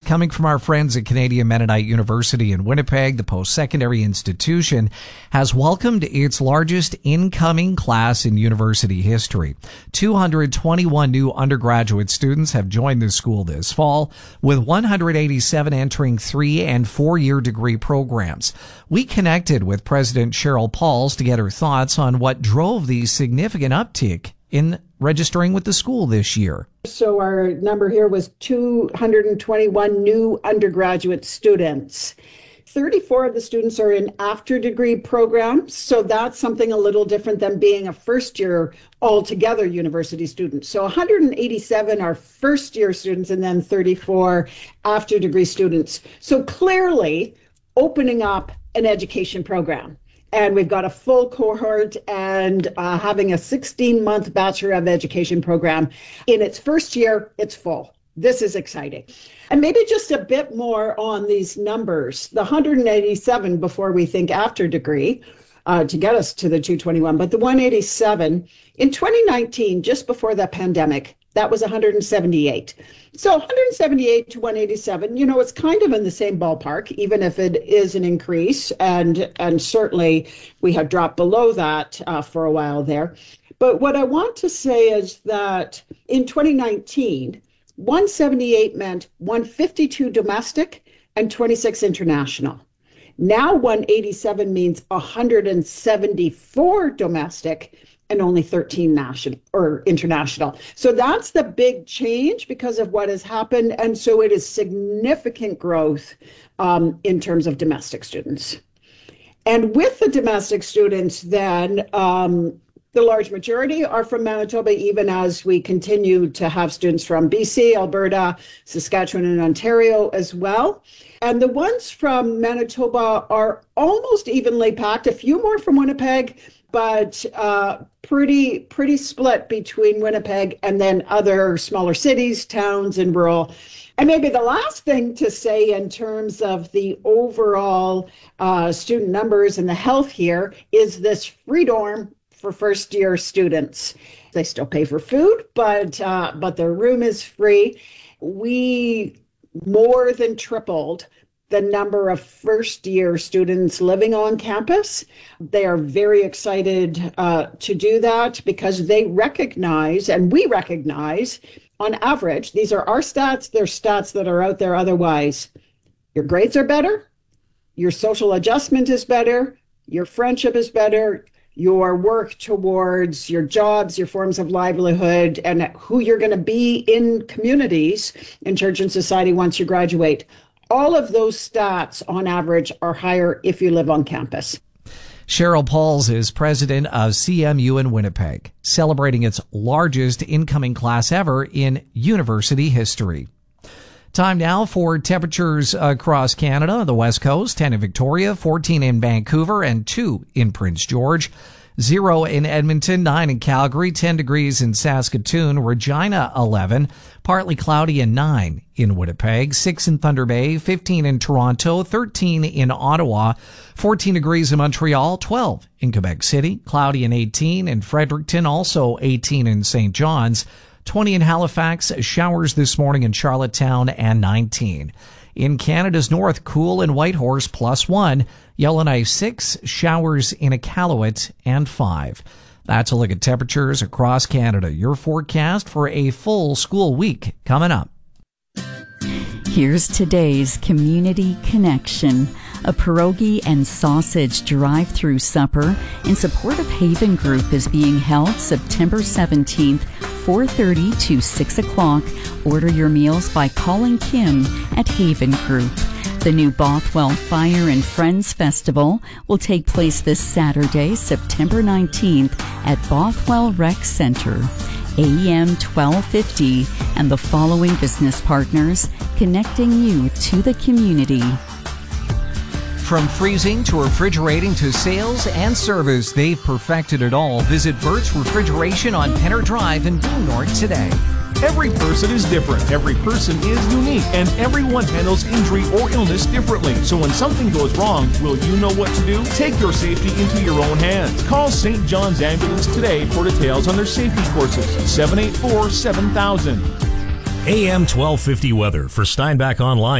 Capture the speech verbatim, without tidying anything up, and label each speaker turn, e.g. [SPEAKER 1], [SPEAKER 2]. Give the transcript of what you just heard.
[SPEAKER 1] coming from our friends at Canadian Mennonite University in Winnipeg. The post-secondary institution has welcomed its largest incoming class in university history. two hundred twenty-one new undergraduate students have joined the school this fall, with one hundred eighty-seven entering three and four-year degree programs. We connected with President Cheryl Pauls to get her thoughts on what drove the significant uptick in registering with the school this year.
[SPEAKER 2] So our number here was two hundred twenty-one new undergraduate students. thirty-four of the students are in after-degree programs, so that's something a little different than being a first-year altogether university student. So one hundred eighty-seven are first-year students and then thirty-four after-degree students. So clearly opening up an education program. And we've got a full cohort and uh, having a sixteen-month Bachelor of Education program. In its first year, it's full. This is exciting. And maybe just a bit more on these numbers. The one hundred eighty-seven before we think after degree uh, to get us to the two hundred twenty-one. But the one hundred eighty-seven, in twenty nineteen, just before the pandemic, that was one hundred seventy-eight. So one hundred seventy-eight to one hundred eighty-seven, you know, it's kind of in the same ballpark, even if it is an increase. And, and certainly we have dropped below that uh, for a while there. But what I want to say is that in twenty nineteen, one hundred seventy-eight meant one hundred fifty-two domestic and twenty-six international. Now one hundred eighty-seven means one hundred seventy-four domestic and only thirteen national or international. So that's the big change because of what has happened. And so it is significant growth um, in terms of domestic students. And with the domestic students, then um, the large majority are from Manitoba, even as we continue to have students from B C, Alberta, Saskatchewan, and Ontario as well. And the ones from Manitoba are almost evenly packed, a few more from Winnipeg, but uh, pretty pretty split between Winnipeg and then other smaller cities, towns, and rural. And maybe the last thing to say in terms of the overall uh, student numbers and the health here is this free dorm for first-year students. They still pay for food, but uh, but their room is free. We more than tripled the number of first-year students living on campus. They are very excited uh, to do that because they recognize, and we recognize, on average, these are our stats, they're stats that are out there otherwise. Your grades are better, your social adjustment is better, your friendship is better, your work towards your jobs, your forms of livelihood, and who you're going to be in communities, in church and society once you graduate. All of those stats, on average, are higher if you live on campus.
[SPEAKER 1] Cheryl Pauls is president of C M U in Winnipeg, celebrating its largest incoming class ever in university history. Time now for temperatures across Canada. On the West Coast, ten in Victoria, fourteen in Vancouver, and two in Prince George. Zero in Edmonton, nine in Calgary, ten degrees in Saskatoon, Regina eleven, partly cloudy and nine in Winnipeg, six in Thunder Bay, fifteen in Toronto, thirteen in Ottawa, fourteen degrees in Montreal, twelve in Quebec City, cloudy and eighteen in Fredericton, also eighteen in Saint John's, twenty in Halifax, showers this morning in Charlottetown, and nineteen. In Canada's north, cool in Whitehorse, plus one. Yellowknife, six. Showers in Iqaluit, and five. That's a look at temperatures across Canada. Your forecast for a full school week coming up.
[SPEAKER 3] Here's today's Community Connection. A pierogi and sausage drive-through supper in support of Haven Group is being held September seventeenth, four thirty to six o'clock. Order your meals by calling Kim at Haven Group. The new Bothwell Fire and Friends Festival will take place this Saturday, September nineteenth at Bothwell Rec Center. A M twelve fifty and the following business partners connecting you to the community.
[SPEAKER 1] From freezing to refrigerating to sales and service, they've perfected it all. Visit Bert's Refrigeration on Penner Drive in Boone North today.
[SPEAKER 4] Every person is different, every person is unique, and everyone handles injury or illness differently. So when something goes wrong, will you know what to do? Take your safety into your own hands. Call Saint John's Ambulance today for details on their safety courses. seven eight four, seven thousand.
[SPEAKER 5] A M twelve fifty weather for Steinbach Online.